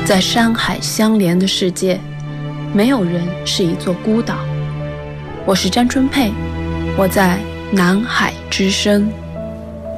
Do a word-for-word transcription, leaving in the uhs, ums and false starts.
在山海相连的世界，没有人是一座孤岛。我是张春佩，我在南海之声。